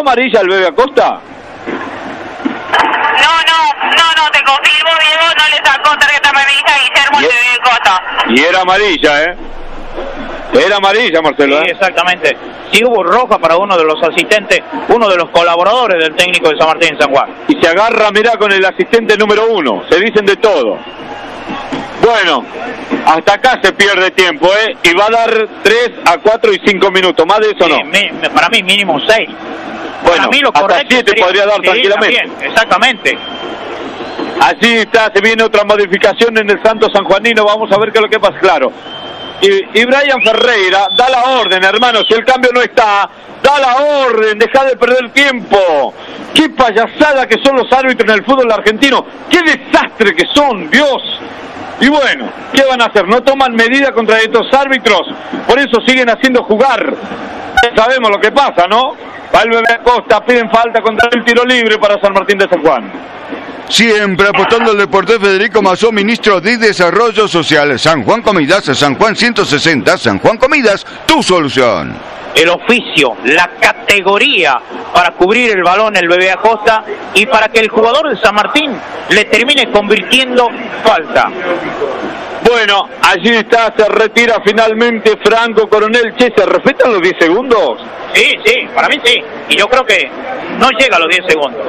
amarilla el Bebe Acosta? No, te confirmo, Diego, no le sacó tarjeta amarilla a Guillermo el Bebe Acosta. Y era amarilla, Era amarilla, Marcelo. Sí, exactamente. Sí hubo roja para uno de los asistentes, uno de los colaboradores del técnico de San Martín de San Juan. Y se agarra, mirá, con el asistente número 1. Se dicen de todo. Bueno, hasta acá se pierde tiempo, y va a dar 3 a 4 y 5 minutos. ¿Más de eso no? Para mí mínimo 6. Bueno, para mí lo hasta correcto 7 podría dar tranquilamente. También, exactamente. Allí está, se viene otra modificación en el Santos sanjuanino. Vamos a ver qué es lo que pasa, claro. Y Brian Ferreira da la orden, hermano, si el cambio no está, da la orden, deja de perder tiempo. Qué payasada que son los árbitros en el fútbol argentino, qué desastre que son, Dios. Y bueno, ¿qué van a hacer? No toman medida contra estos árbitros, por eso siguen haciendo jugar. Sabemos lo que pasa, ¿no? Va el Bebe Acosta, piden falta contra el tiro libre para San Martín de San Juan. Siempre apostando al deporte. Federico Mazó, ministro de Desarrollo Social. San Juan Comidas, San Juan 160, San Juan Comidas, tu solución. El oficio, la categoría para cubrir el balón el Bebe Acosta y para que el jugador de San Martín le termine convirtiendo falta. Bueno, allí está, se retira finalmente Franco Coronel. Che, ¿se respetan los 10 segundos? Sí, para mí sí. Y yo creo que no llega a los 10 segundos.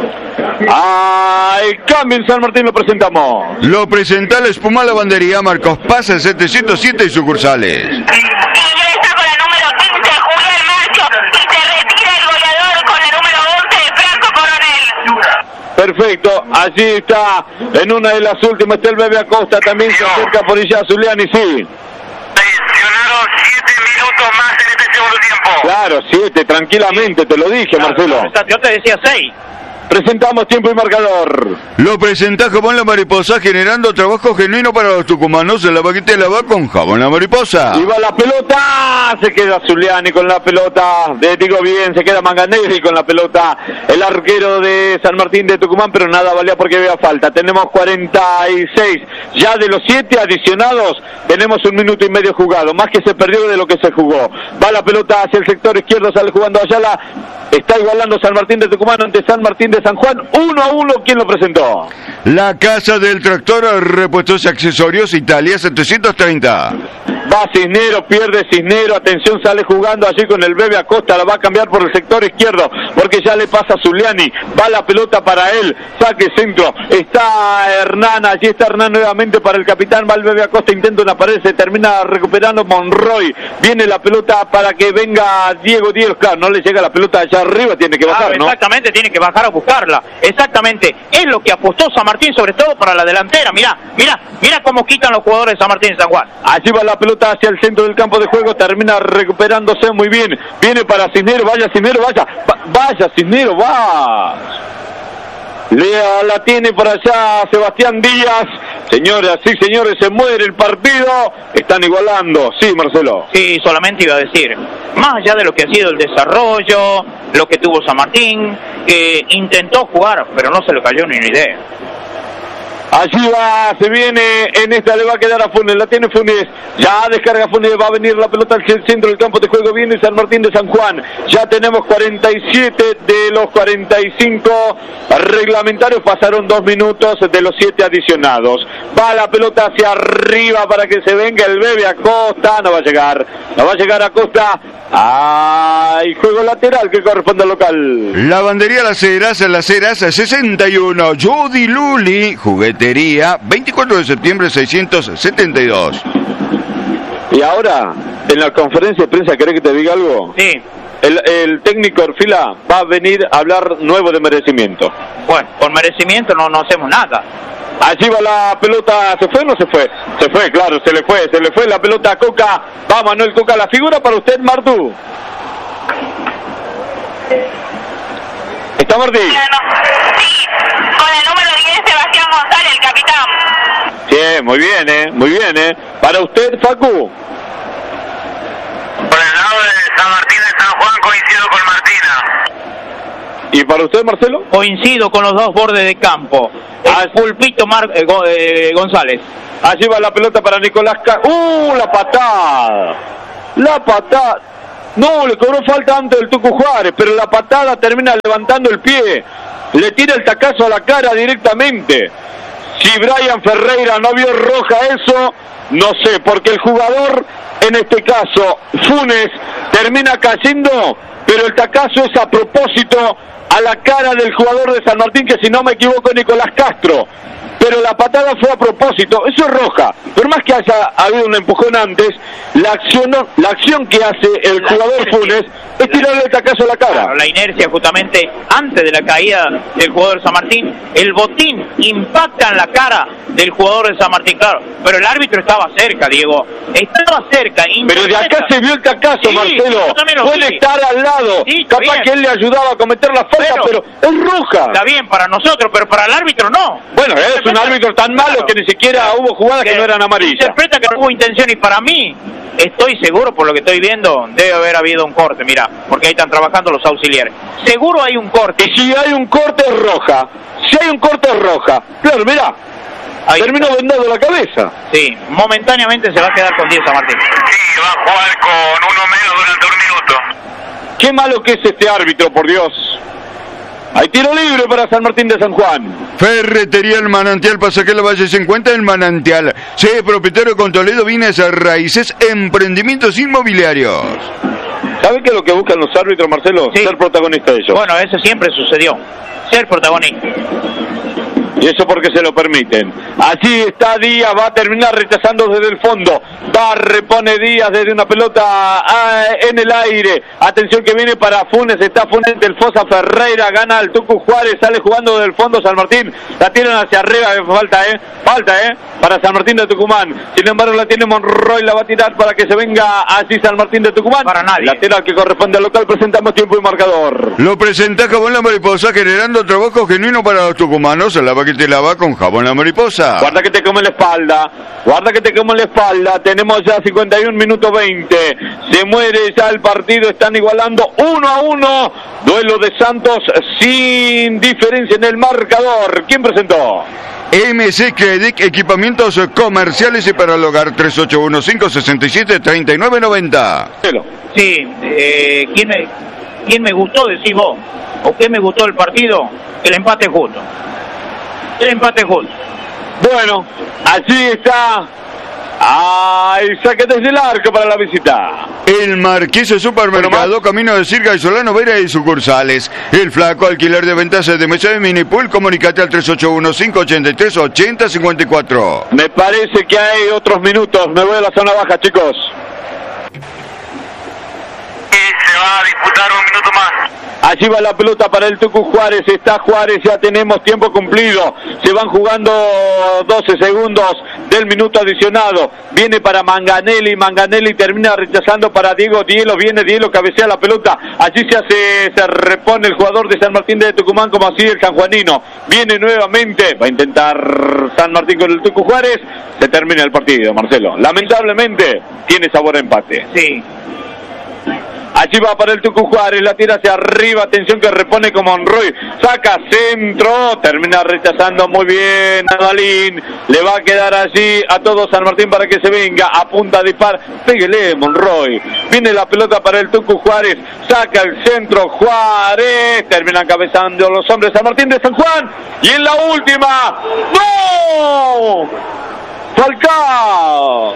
El cambio en San Martín lo presentamos. Lo presenta la Espuma Lavandería Marcos Paz, el 707 y sucursales. Ingresa con la número 15, Julián Macho, y se retira el goleador con el número 11, Franco Coronel. Perfecto, allí está, en una de las últimas está el Bebe Acosta, también se acerca por allá Zuliani, sí. Adicionaron 7 minutos más en este segundo tiempo. Claro, 7, tranquilamente, te lo dije, Marcelo. Yo te decía 6. Presentamos tiempo y marcador. Lo presenta Jabón La Mariposa, generando trabajo genuino para los tucumanos. En la baguette la va con Jabón La Mariposa. Y va la pelota, se queda Zuliani con la pelota, digo bien, se queda Manganelli con la pelota, el arquero de San Martín de Tucumán, pero nada valía porque había falta. Tenemos 46, ya de los 7 adicionados, tenemos 1 minuto y medio jugado, más que se perdió de lo que se jugó. Va la pelota hacia el sector izquierdo, sale jugando Ayala, está igualando San Martín de Tucumán ante San Martín de San Juan, 1-1, ¿quién lo presentó? La Casa del Tractor, repuestos y accesorios, Italia 730. Va Cisnero, pierde Cisnero, atención, sale jugando allí con el Bebe Acosta, la va a cambiar por el sector izquierdo, porque ya le pasa a Zuliani, va la pelota para él, saque centro, está Hernán, allí está Hernán nuevamente para el capitán, va el Bebe Acosta, intenta una pared, se termina recuperando Monroy, viene la pelota para que venga Diego, claro, no le llega la pelota allá arriba, tiene que bajar, ¿no? Exactamente, tiene que bajar a buscarla, exactamente, es lo que apostó San Martín, sobre todo para la delantera, mirá cómo quitan los jugadores de San Martín de San Juan. Allí va la pelota hacia el centro del campo de juego, termina recuperándose muy bien, viene para Cisnero, vaya Cisnero, vaya Cisnero, va. La tiene por allá Sebastián Díaz. Señoras y señores, se muere el partido, están igualando, sí, Marcelo. Sí, solamente iba a decir, más allá de lo que ha sido el desarrollo, lo que tuvo San Martín, que intentó jugar, pero no se le cayó ni una idea. Allí va, se viene, en esta le va a quedar a Funes, la tiene Funes, ya descarga Funes, va a venir la pelota al centro del campo de juego, viene San Martín de San Juan, ya tenemos 47 de los 45 reglamentarios, pasaron 2 minutos de los 7 adicionados, va la pelota hacia arriba para que se venga el Bebe Acosta, no va a llegar Acosta, juego lateral que corresponde al local. Lavandería Las Heras 61, Judy Luli, juguetería, 24 de septiembre 672. Y ahora, en la conferencia de prensa, ¿querés que te diga algo? Sí. El técnico Orfila va a venir a hablar nuevo de merecimiento. Bueno, por merecimiento no hacemos nada. Allí va la pelota, ¿se fue o no se fue? Se fue, claro, se le fue la pelota a Coca. Va Manuel Coca, la figura para usted, Martú. ¿Está Martí? Sí, con el número 10, Sebastián González, el capitán. Sí, muy bien, Para usted, Facu. Por el lado de San Martín de San Juan coincido con Martina. ¿Y para usted, Marcelo? Coincido con los dos bordes de campo. Pulpito González. Allí va la pelota para Nicolás La patada. No, le cobró falta antes del Tucu Juárez, pero la patada termina levantando el pie. Le tira el tacazo a la cara directamente. Si Brian Ferreira no vio roja eso, no sé, porque el jugador, en este caso, Funes, termina cayendo, pero el tacazo es a propósito a la cara del jugador de San Martín, que si no me equivoco es Nicolás Castro. Pero la patada fue a propósito, eso es roja. Por más que haya habido un empujón antes, la acción que hace el jugador Funes es tirarle el tacazo a la cara. Claro, la inercia justamente antes de la caída del jugador de San Martín, el botín impacta en la cara del jugador de San Martín, claro, pero el árbitro estaba cerca, Diego, estaba cerca. Pero de acá se vio el tacazo, sí, Marcelo, puede estar al lado, sí, capaz que él le ayudaba a cometer la falta, pero es roja. Está bien para nosotros, pero para el árbitro no. Bueno, es un árbitro tan malo que ni siquiera hubo jugadas que no eran amarillas. Interpreta que no hubo intención, y para mí, estoy seguro, por lo que estoy viendo, debe haber habido un corte, mira, porque ahí están trabajando los auxiliares. Seguro hay un corte. Y si hay un corte es roja. Si hay un corte es roja. Claro, mira, terminó vendado la cabeza. Sí, momentáneamente se va a quedar con 10 San Martín. Sí, va a jugar con uno menos durante un minuto. Qué malo que es este árbitro, por Dios. Hay tiro libre para San Martín de San Juan. Ferretería El Manantial, Pasaje La Valle 50, El Manantial. Sé propietario con Toledo, bienes raíces, emprendimientos inmobiliarios. ¿Sabe qué es lo que buscan los árbitros, Marcelo? Sí. Ser protagonista de ellos. Bueno, eso siempre sucedió. Ser protagonista. Y eso porque se lo permiten. Así está Díaz, va a terminar rechazando desde el fondo. Repone Díaz desde una pelota en el aire. Atención que viene para Funes, está Funes del Fosa Ferreira, gana al Tucu Juárez, sale jugando desde el fondo San Martín. La tiran hacia arriba, falta, para San Martín de Tucumán. Sin embargo la tiene Monroy, la va a tirar para que se venga así San Martín de Tucumán. Para nadie. Lateral que corresponde al local, presentamos tiempo y marcador. Lo presenta Jabón La Mariposa, generando trabajo genuino para los tucumanos. Se lava que te lava con Jabón La Mariposa. Guarda que te come la espalda, tenemos ya 51 minutos 20, se muere ya el partido, están igualando 1-1, duelo de Santos sin diferencia en el marcador. ¿Quién presentó? MC Credit, equipamientos comerciales y para el hogar, 3815673990. Sí, ¿quién me gustó, decís vos? ¿O qué me gustó del partido? El empate justo. Bueno, allí está. Saque desde el arco para la visita. El Marqués Supermercado, camino de Sirga y Solano Vera y sucursales. El Flaco, alquiler de ventas de mesa de minipool. Comunicate al 381-583-8054. Me parece que hay otros minutos. Me voy a la zona baja, chicos. Se va a disputar un minuto más. Allí va la pelota para el Tucu Juárez, está Juárez, ya tenemos tiempo cumplido, se van jugando 12 segundos del minuto adicionado, viene para Manganelli termina rechazando para Diego Dielo, viene Dielo, cabecea la pelota, allí se repone el jugador de San Martín de Tucumán como así el sanjuanino, viene nuevamente, va a intentar San Martín con el Tucu Juárez, se termina el partido, Marcelo, lamentablemente tiene sabor a empate. Sí. Allí va para el Tucu Juárez, la tira hacia arriba, atención que repone con Monroy, saca centro, termina rechazando muy bien Nadalín, le va a quedar allí a todo San Martín para que se venga, apunta a disparar, pégale Monroy, viene la pelota para el Tucu Juárez, saca el centro Juárez, termina encabezando los hombres San Martín de San Juan, y en la última, ¡no! Falcao,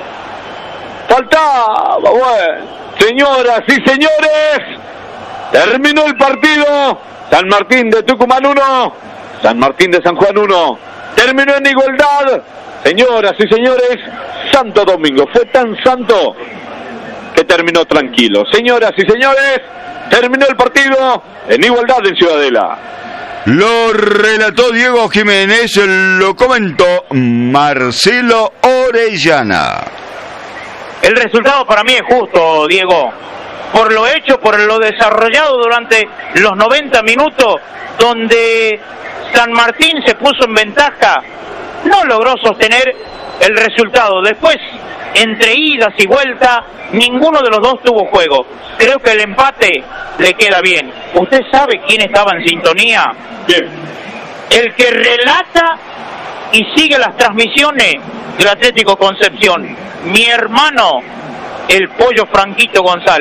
faltaba, bueno. Señoras y señores, terminó el partido. San Martín de Tucumán 1, San Martín de San Juan 1. Terminó en igualdad. Señoras y señores, Santo Domingo fue tan santo que terminó tranquilo. Señoras y señores, terminó el partido en igualdad en Ciudadela. Lo relató Diego Jiménez, lo comentó Marcelo Orellana. El resultado para mí es justo, Diego, por lo hecho, por lo desarrollado durante los 90 minutos, donde San Martín se puso en ventaja, no logró sostener el resultado. Después, entre idas y vueltas, ninguno de los dos tuvo juego. Creo que el empate le queda bien. ¿Usted sabe quién estaba en sintonía? Bien. El que relata y sigue las transmisiones del Atlético Concepción, mi hermano, el Pollo Franquito González.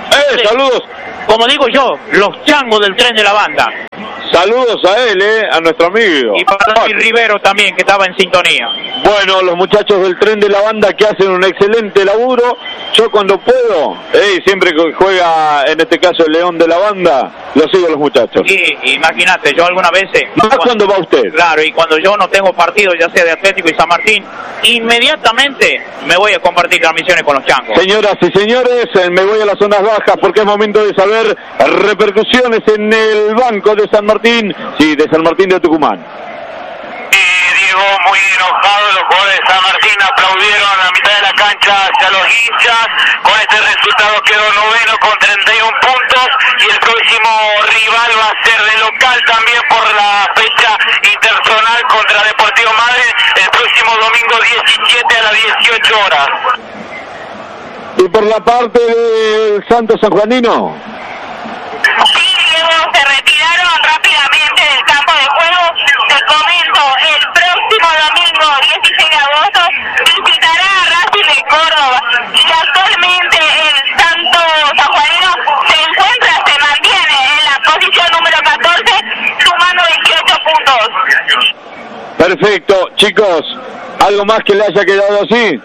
Saludos. Como digo yo, los changos del tren de la banda. Saludos a él, a nuestro amigo. Y para David Rivero también, que estaba en sintonía. Bueno, los muchachos del tren de la banda que hacen un excelente laburo. Yo cuando puedo, siempre que juega, en este caso el León de la banda, lo sigo a los muchachos. Y imagínate, yo algunas veces... Más cuando va usted. Claro, y cuando yo no tengo partido, ya sea de Atlético y San Martín, inmediatamente me voy a compartir transmisiones con los changos. Señoras y señores, me voy a las zonas bajas porque es momento de saber repercusiones en el banco de San Martín, de San Martín de Tucumán. Diego, muy enojado, los jugadores de San Martín aplaudieron a mitad de la cancha hacia los hinchas. Con este resultado quedó noveno con 31 puntos y el próximo rival va a ser de local también por la fecha interzonal contra Deportivo Madre el próximo domingo 17 a las 18 horas. ¿Y por la parte del Santo Sanjuanino? Sí, Diego, se retiraron rápidamente del campo de juego. Te comento, el próximo domingo 16 de agosto visitará a Racing de Córdoba y actualmente el Santo Sanjuanino se mantiene en la posición número 14 sumando 28 puntos. Perfecto, chicos, ¿algo más que le haya quedado así?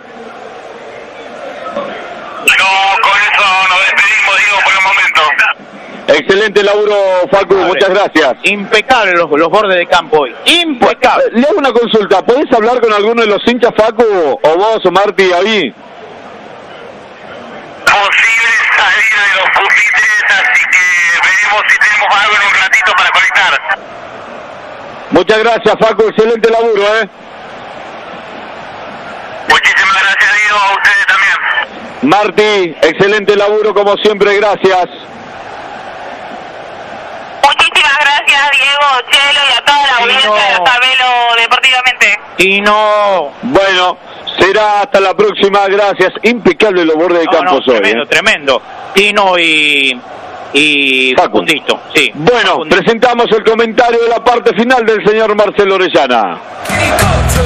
No, con eso nos despedimos, Diego, por el momento. Excelente laburo, Facu, muchas gracias. Impecable los bordes de campo hoy. Impecable. Le hago una consulta, ¿podés hablar con alguno de los hinchas, Facu, o vos, o Marti, ahí? Posible salida de los pupitres, así que veremos si tenemos algo en un ratito para conectar. Muchas gracias, Facu, excelente laburo, Muchísimas gracias, Diego, a ustedes también. Marti, excelente laburo como siempre, gracias. Muchísimas gracias, Diego, Chelo y a toda la audiencia de Sabelo Deportivamente. Y no... Bueno, será hasta la próxima, gracias. Impecable los bordes de campo hoy. Tremendo, tremendo. Tino y Facundito, sí. Bueno, Facundito. presentamos el comentario de la parte final del señor Marcelo Orellana.